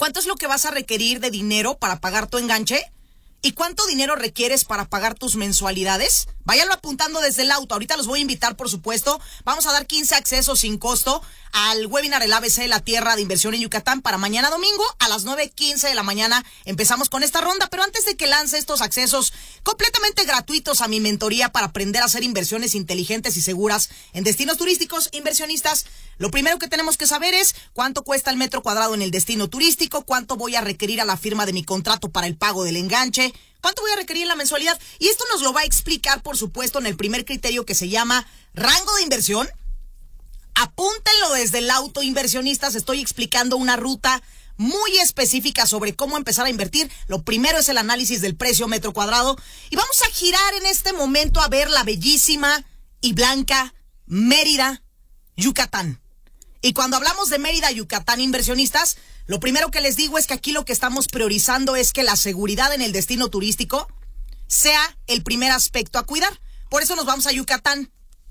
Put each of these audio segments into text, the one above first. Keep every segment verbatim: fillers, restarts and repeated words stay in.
¿Cuánto es lo que vas a requerir de dinero para pagar tu enganche? ¿Y cuánto dinero requieres para pagar tus mensualidades? Váyanlo apuntando desde el auto. Ahorita los voy a invitar, por supuesto. Vamos a dar quince accesos sin costo al webinar El A B C de la Tierra de Inversión en Yucatán para mañana domingo a las nueve quince de la mañana. Empezamos con esta ronda, pero antes de que lance estos accesos completamente gratuitos a mi mentoría para aprender a hacer inversiones inteligentes y seguras en destinos turísticos, inversionistas, lo primero que tenemos que saber es cuánto cuesta el metro cuadrado en el destino turístico, cuánto voy a requerir a la firma de mi contrato para el pago del enganche, cuánto voy a requerir en la mensualidad. Y esto nos lo va a explicar, por supuesto, en el primer criterio que se llama rango de inversión. Apúntenlo desde el auto, inversionistas. Estoy explicando una ruta muy específica sobre cómo empezar a invertir. Lo primero es el análisis del precio metro cuadrado. Y vamos a girar en este momento a ver la bellísima y blanca Mérida, Yucatán. Y cuando hablamos de Mérida, Yucatán, inversionistas, lo primero que les digo es que aquí lo que estamos priorizando es que la seguridad en el destino turístico sea el primer aspecto a cuidar. Por eso nos vamos a Yucatán,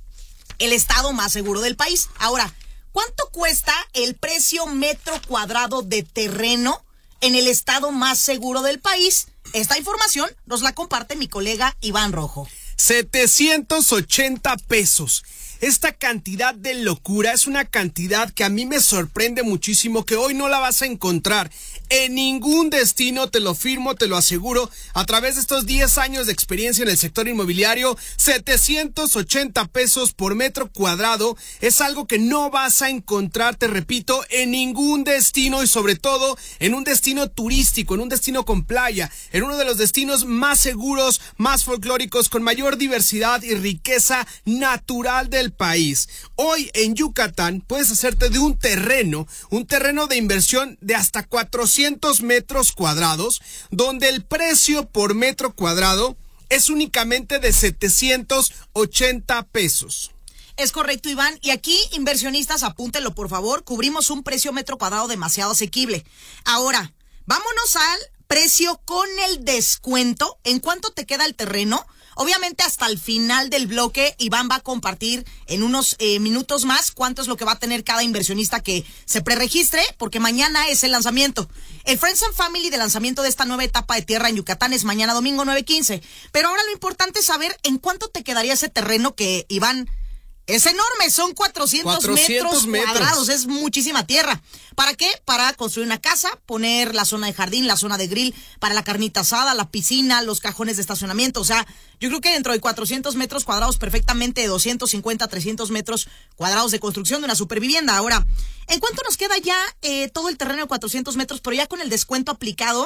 el estado más seguro del país. Ahora, ¿cuánto cuesta el precio metro cuadrado de terreno en el estado más seguro del país? Esta información nos la comparte mi colega Iván Rojo. setecientos ochenta pesos. Esta cantidad de locura es una cantidad que a mí me sorprende muchísimo, que hoy no la vas a encontrar en ningún destino, te lo firmo, te lo aseguro, a través de estos diez años de experiencia en el sector inmobiliario. Setecientos ochenta pesos por metro cuadrado es algo que no vas a encontrar, te repito, en ningún destino, y sobre todo en un destino turístico, en un destino con playa, en uno de los destinos más seguros, más folclóricos, con mayor diversidad y riqueza natural del país. Hoy en Yucatán puedes hacerte de un terreno, un terreno de inversión de hasta cuatrocientos metros cuadrados, donde el precio por metro cuadrado es únicamente de setecientos ochenta pesos. Es correcto, Iván. Y aquí, inversionistas, apúntenlo, por favor. Cubrimos un precio metro cuadrado demasiado asequible. Ahora, vámonos al precio con el descuento. ¿En cuánto te queda el terreno? Obviamente hasta el final del bloque Iván va a compartir en unos eh, minutos más cuánto es lo que va a tener cada inversionista que se preregistre, porque mañana es el lanzamiento. El Friends and Family de lanzamiento de esta nueva etapa de tierra en Yucatán es mañana domingo nueve quince. Pero ahora lo importante es saber en cuánto te quedaría ese terreno que, Iván, es enorme, son cuatrocientos, cuatrocientos metros cuadrados, es muchísima tierra. ¿Para qué? Para construir una casa, poner la zona de jardín, la zona de grill, para la carnita asada, la piscina, los cajones de estacionamiento. O sea, yo creo que dentro de cuatrocientos metros cuadrados, perfectamente de doscientos cincuenta, trescientos metros cuadrados de construcción de una supervivienda. Ahora, ¿en cuánto nos queda ya eh, todo el terreno de cuatrocientos metros, pero ya con el descuento aplicado?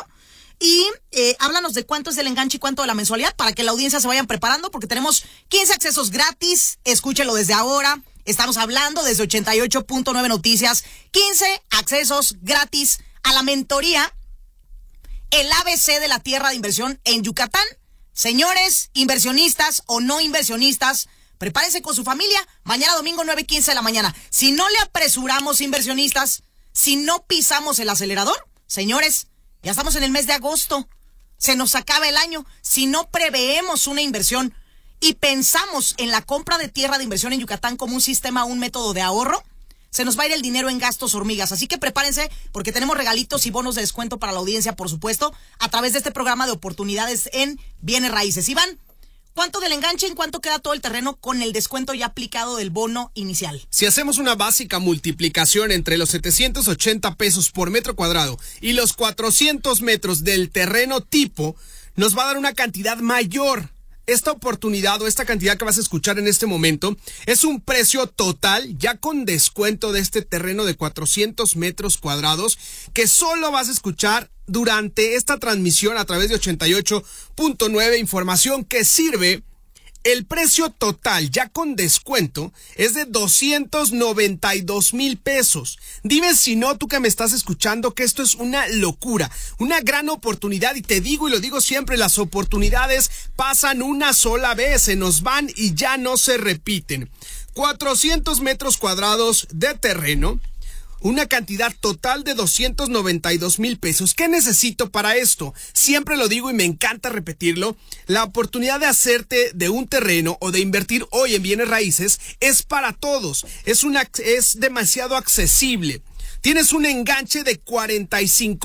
Y eh, háblanos de cuánto es el enganche y cuánto de la mensualidad para que la audiencia se vayan preparando, porque tenemos quince accesos gratis. Escúchelo desde ahora. Estamos hablando desde ochenta y ocho punto nueve Noticias. quince accesos gratis a la mentoría El A B C de la Tierra de Inversión en Yucatán. Señores, inversionistas o no inversionistas, prepárense con su familia. Mañana domingo nueve quince de la mañana. Si no le apresuramos, inversionistas, si no pisamos el acelerador, señores, ya estamos en el mes de agosto, se nos acaba el año. Si no preveemos una inversión y pensamos en la compra de tierra de inversión en Yucatán como un sistema, un método de ahorro, se nos va a ir el dinero en gastos hormigas. Así que prepárense, porque tenemos regalitos y bonos de descuento para la audiencia, por supuesto, a través de este programa de oportunidades en bienes raíces. Iván, ¿cuánto del enganche, en cuánto queda todo el terreno con el descuento ya aplicado del bono inicial? Si hacemos una básica multiplicación entre los setecientos ochenta pesos por metro cuadrado y los cuatrocientos metros del terreno tipo, nos va a dar una cantidad mayor. Esta oportunidad o esta cantidad que vas a escuchar en este momento es un precio total, ya con descuento de este terreno de cuatrocientos metros cuadrados, que solo vas a escuchar durante esta transmisión a través de ochenta y ocho punto nueve, información que sirve. El precio total, ya con descuento, es de doscientos noventa y dos mil pesos. Dime si no, tú que me estás escuchando, que esto es una locura, una gran oportunidad. Y te digo y lo digo siempre, las oportunidades pasan una sola vez, se nos van y ya no se repiten. cuatrocientos metros cuadrados de terreno, una cantidad total de doscientos noventa y dos mil pesos. ¿Qué necesito para esto? Siempre lo digo y me encanta repetirlo. La oportunidad de hacerte de un terreno o de invertir hoy en bienes raíces es para todos. Es una, es demasiado accesible. Tienes un enganche de cuarenta y cinco